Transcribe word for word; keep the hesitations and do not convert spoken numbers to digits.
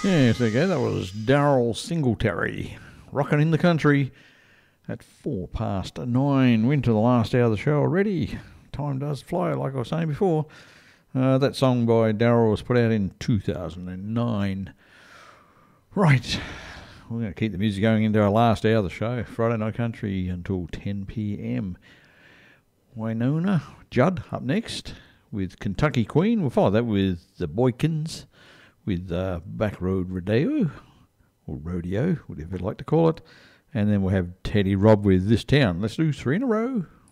Yes, there you go. That was Daryl Singletary, rocking in the country at four past nine. We're into the last hour of the show already. Time does fly, like I was saying before. Uh, that song by Daryl was put out in two thousand nine. Right, we're going to keep the music going into our last hour of the show, Friday Night Country, until ten p.m. Wynonna Judd up next with Kentucky Queen. We'll follow that with the Boykins with uh, Back Road Rodeo, or Rodeo, whatever you'd like to call it. And then we'll have Teddy Robb with This Town. Let's do three in a row.